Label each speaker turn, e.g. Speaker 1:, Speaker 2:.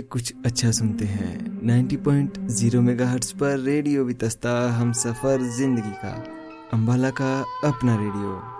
Speaker 1: कुछ अच्छा सुनते हैं। 90.0 मेगाहर्ट्ज पर रेडियो वितस्ता, हम सफ़र जिंदगी का, अम्बाला का अपना रेडियो।